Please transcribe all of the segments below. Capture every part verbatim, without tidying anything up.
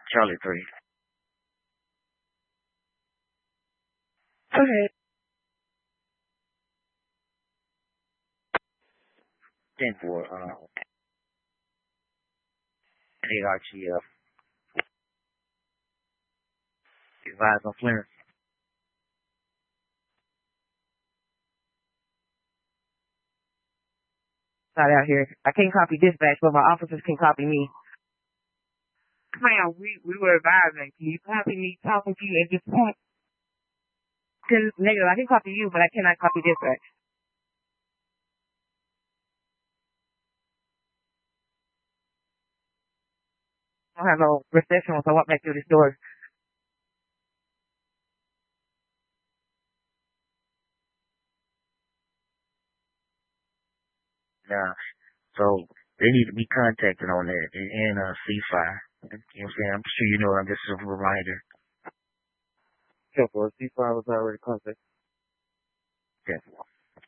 Charlie three. Okay. ten four, uh, eight R T F. Advise on clearance. Not out here. I can't copy dispatch, but my officers can copy me. Ma'am, we, we were advising. Can you copy me talking to you at this point? Can, negative, I can copy you, but I cannot copy dispatch. I don't have no reception once I walk back through this door. Nah. So they need to be contacted on that and uh, C five. You know what I'm saying? I'm sure you know I'm just a reminder. Careful, C five was already contacted. Careful.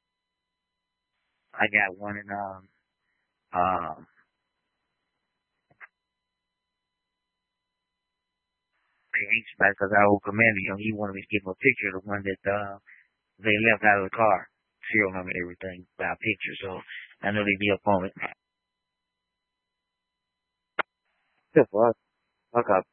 I got one in um um H back because our old commander, you know, he wanted me to give him a picture of the one that uh they left out of the car. Serial number and everything by a picture, so I know they'd be up on it. Careful, I, I got